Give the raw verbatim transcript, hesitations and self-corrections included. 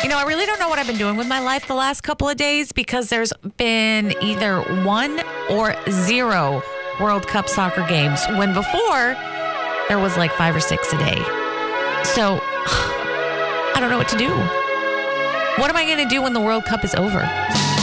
You know, I really don't know what I've been doing with my life the last couple of days because there's been either one or zero World Cup soccer games when before there was like five or six a day. So I don't know what to do. What am I going to do when the World Cup is over?